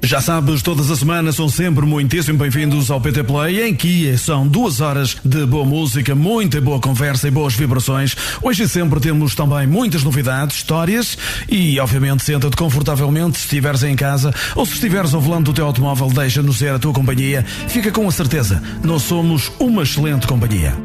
Já sabes, todas as semanas são sempre muitíssimo bem-vindos ao PT Play. Em Kia são 2 horas de boa música, muita boa conversa e boas vibrações. Hoje e sempre temos também muitas novidades, histórias e, obviamente, senta-te confortavelmente se estiveres em casa ou se estiveres ao volante do teu automóvel, deixa-nos ser a tua companhia. Fica com a certeza, nós somos uma excelente companhia.